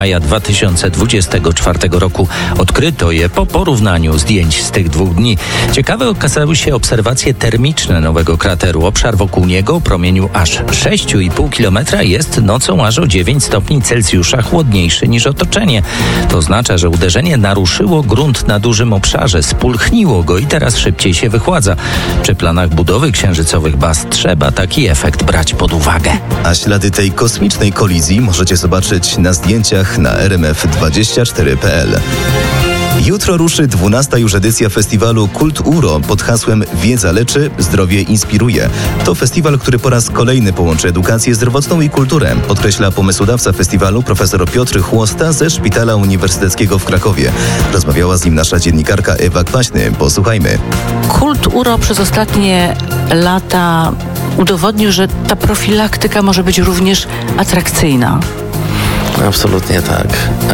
maja 2024 roku. Odkryto je po porównaniu zdjęć z tych 2 dni. Ciekawe okazały się obserwacje termiczne nowego krateru. Obszar wokół niego o promieniu aż 6,5 km jest nocą aż o 9 stopni Celsjusza chłodniejszy niż otoczenie. To oznacza, że uderzenie naruszyło grunt na dużym obszarze, spulchniło go i teraz szybciej się wychładza. Przy planach budowy księżycowych baz trzeba taki efekt brać pod uwagę. A ślady tej kosmicznej kolizji możecie zobaczyć na zdjęciach na rmf24.pl. Jutro ruszy 12. już edycja festiwalu Kult Uro pod hasłem Wiedza leczy, zdrowie inspiruje. To festiwal, który po raz kolejny połączy edukację zdrowotną i kulturę, podkreśla pomysłodawca festiwalu profesor Piotr Chłosta ze Szpitala Uniwersyteckiego w Krakowie. Rozmawiała z nim nasza dziennikarka Ewa Kwaśny. Posłuchajmy. Kult Uro przez ostatnie lata udowodnił, że ta profilaktyka może być również atrakcyjna. Absolutnie tak.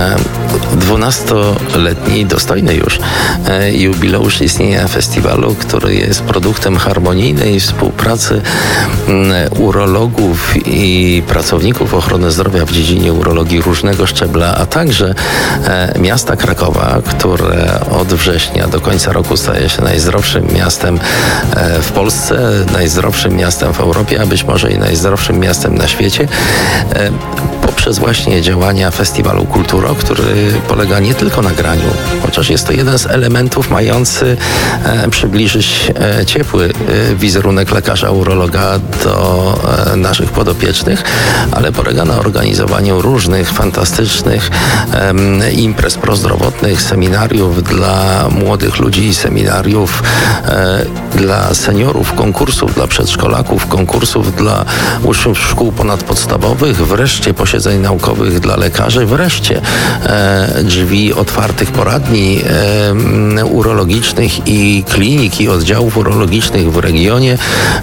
12-letni, dostojny już jubileusz istnienia festiwalu, który jest produktem harmonijnej współpracy urologów i pracowników ochrony zdrowia w dziedzinie urologii różnego szczebla, a także miasta Krakowa, które od września do końca roku staje się najzdrowszym miastem w Polsce, najzdrowszym miastem w Europie, a być może i najzdrowszym miastem na świecie, poprzez właśnie działania Festiwalu Kulturo, który polega nie tylko na graniu, chociaż jest to jeden z elementów mający przybliżyć ciepły wizerunek lekarza urologa do naszych podopiecznych, ale polega na organizowaniu różnych fantastycznych imprez prozdrowotnych, seminariów dla młodych ludzi, seminariów dla seniorów, konkursów dla przedszkolaków, konkursów dla uczniów szkół ponadpodstawowych, wreszcie posiedzeń naukowych dla lekarzy, wreszcie drzwi otwartych poradni urologicznych i klinik i oddziałów urologicznych w regionie.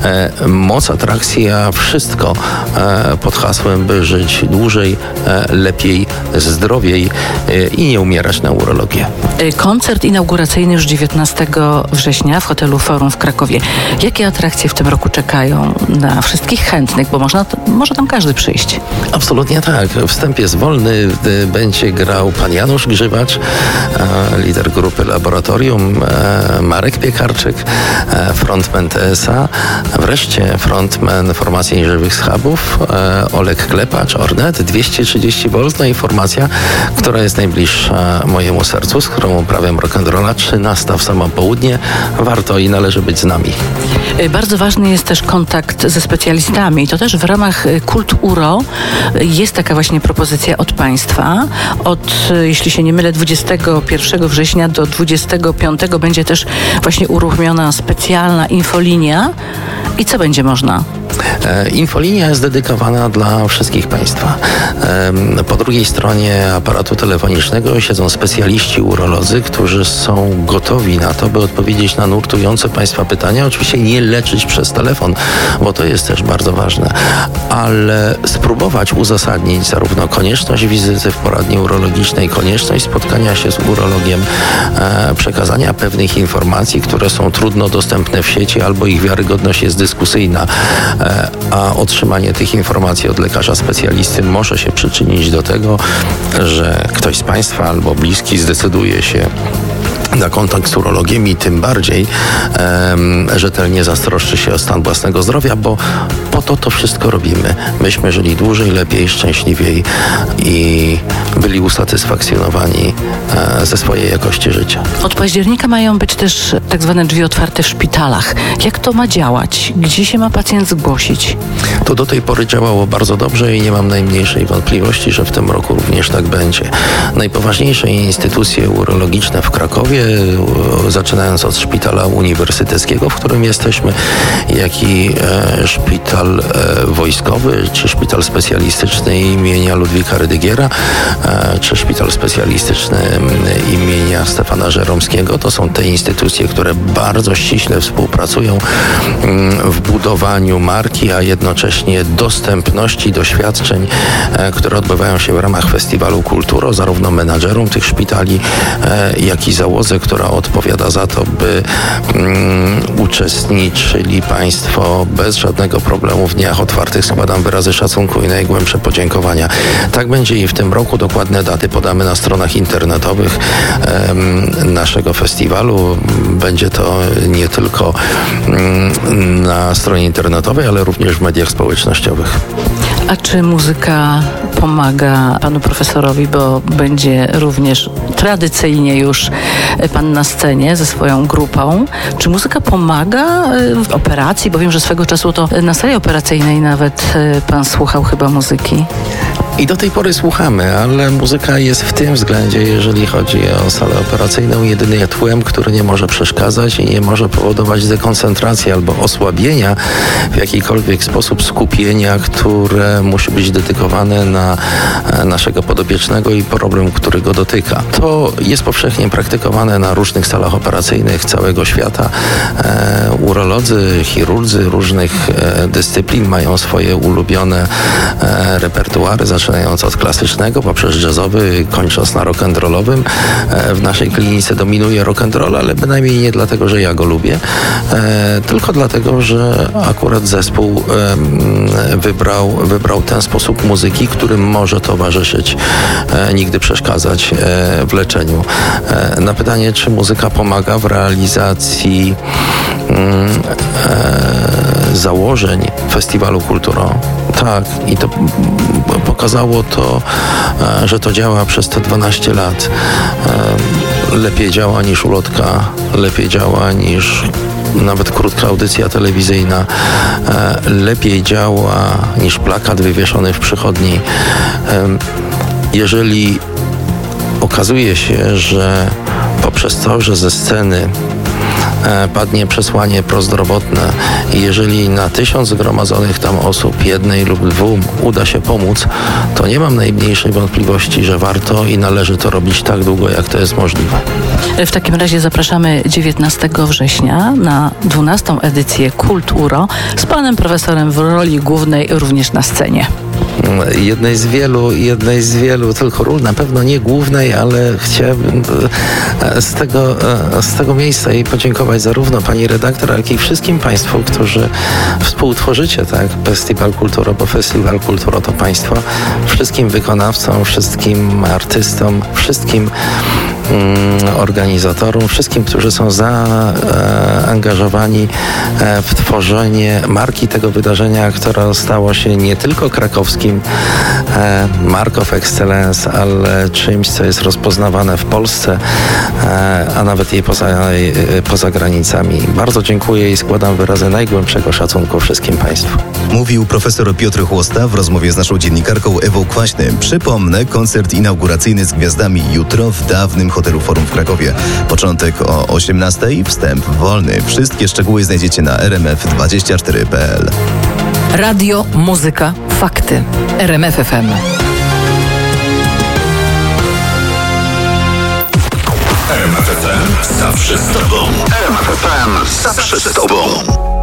Moc atrakcji, a wszystko pod hasłem, by żyć dłużej, lepiej, zdrowiej i nie umierać na urologię. Koncert inauguracyjny już 19 września w hotelu Forum w Krakowie. Jakie atrakcje w tym roku czekają na wszystkich chętnych, bo może tam każdy przyjść? Absolutnie tak. Wstęp jest wolny. Będzie grał pan Janusz Grzywacz, lider grupy Laboratorium, Marek Piekarczyk, frontman TSA, wreszcie frontman formacji nieżywych schabów, Olek Klepacz, Ornet, 230 V, no i formacja, która jest najbliższa mojemu sercu, z którą uprawiam rock'n'rolla, 13 w samo południe. Warto i należy być z nami. Bardzo ważny jest też kontakt ze specjalistami. To też w ramach Kult Uro jest taka właśnie propozycja od państwa. Jeśli się nie mylę, 21 września do 25 będzie też właśnie uruchomiona specjalna infolinia. I co będzie można? Infolinia jest dedykowana dla wszystkich państwa. Po drugiej stronie aparatu telefonicznego siedzą specjaliści urolodzy, którzy są gotowi na to, by odpowiedzieć na nurtujące państwa pytania. Oczywiście nie leczyć przez telefon, bo to jest też bardzo ważne, ale spróbować uzasadnić zarówno konieczność wizyty w poradni urologicznej, konieczność spotkania się z urologiem, przekazania pewnych informacji, które są trudno dostępne w sieci albo ich wiarygodność jest dyskusyjna, a otrzymanie tych informacji od lekarza specjalisty może się przyczynić do tego, że ktoś z państwa albo bliski zdecyduje się na kontakt z urologiem i tym bardziej rzetelnie zastroszczy się o stan własnego zdrowia, bo po to wszystko robimy. Myśmy żyli dłużej, lepiej, szczęśliwiej i byli usatysfakcjonowani ze swojej jakości życia. Od października mają być też tak zwane drzwi otwarte w szpitalach. Jak to ma działać? Gdzie się ma pacjent zgłosić? To do tej pory działało bardzo dobrze i nie mam najmniejszej wątpliwości, że w tym roku również tak będzie. Najpoważniejsze instytucje urologiczne w Krakowie, zaczynając od Szpitala Uniwersyteckiego, w którym jesteśmy, jak i Szpital Wojskowy, czy Szpital Specjalistyczny imienia Ludwika Rydygiera, czy Szpital Specjalistyczny imienia Stefana Żeromskiego. To są te instytucje, które bardzo ściśle współpracują w budowaniu marki, a jednocześnie dostępności doświadczeń, które odbywają się w ramach Festiwalu Kulturo, zarówno menadżerom tych szpitali, jak i załodze drodze, która odpowiada za to, by uczestniczyli Państwo bez żadnego problemu w dniach otwartych. Składam wyrazy szacunku i najgłębsze podziękowania. Tak będzie i w tym roku. Dokładne daty podamy na stronach internetowych naszego festiwalu. Będzie to nie tylko na stronie internetowej, ale również w mediach społecznościowych. A czy muzyka pomaga panu profesorowi, bo będzie również tradycyjnie już pan na scenie ze swoją grupą. Czy muzyka pomaga w operacji? Bo wiem, że swego czasu to na sali operacyjnej nawet pan słuchał chyba muzyki. I do tej pory słuchamy, ale muzyka jest w tym względzie, jeżeli chodzi o salę operacyjną, jedynie tłem, który nie może przeszkadzać i nie może powodować dekoncentracji albo osłabienia w jakikolwiek sposób skupienia, które musi być dedykowane na naszego podopiecznego i problem, który go dotyka. To jest powszechnie praktykowane na różnych salach operacyjnych całego świata. Urolodzy, chirurdzy różnych dyscyplin mają swoje ulubione repertuary, zaczynając od klasycznego, poprzez jazzowy, kończąc na rock'n'rollowym. W naszej klinice dominuje rock'n'roll, ale bynajmniej nie dlatego, że ja go lubię, tylko dlatego, że akurat zespół wybrał ten sposób muzyki, który może towarzyszyć, nigdy przeszkadzać w leczeniu. Na pytanie, czy muzyka pomaga w realizacji założeń Festiwalu Kulturo. Tak, i to pokazało to, że to działa przez te 12 lat. Lepiej działa niż ulotka, lepiej działa niż nawet krótka audycja telewizyjna, lepiej działa niż plakat wywieszony w przychodni. Jeżeli okazuje się, że poprzez to, że ze sceny padnie przesłanie prozdrowotne i jeżeli na 1000 zgromadzonych tam osób, jednej lub 2 uda się pomóc, to nie mam najmniejszej wątpliwości, że warto i należy to robić tak długo, jak to jest możliwe. W takim razie zapraszamy 19 września na 12. edycję Kult Uro z panem profesorem w roli głównej również na scenie. Jednej z wielu, tylko ról, na pewno nie głównej, ale chciałbym z tego miejsca jej podziękować zarówno pani redaktor, jak i wszystkim Państwu, którzy współtworzycie Festiwal Kulturo, bo Festiwal Kulturo to Państwo, wszystkim wykonawcom, wszystkim artystom, wszystkim organizatorom, wszystkim, którzy są zaangażowani w tworzenie marki tego wydarzenia, które stało się nie tylko krakowskim Mark of Excellence, ale czymś, co jest rozpoznawane w Polsce, a nawet jej poza granicami. Bardzo dziękuję i składam wyrazy najgłębszego szacunku wszystkim Państwu. Mówił profesor Piotr Chłosta w rozmowie z naszą dziennikarką Ewą Kwaśnym. Przypomnę, koncert inauguracyjny z gwiazdami jutro w dawnym hotelu Forum w Krakowie. Początek o 18:00, wstęp wolny. Wszystkie szczegóły znajdziecie na rmf24.pl. Radio, muzyka, fakty. RMF FM. RMF FM zawsze z tobą. RMF FM zawsze z tobą.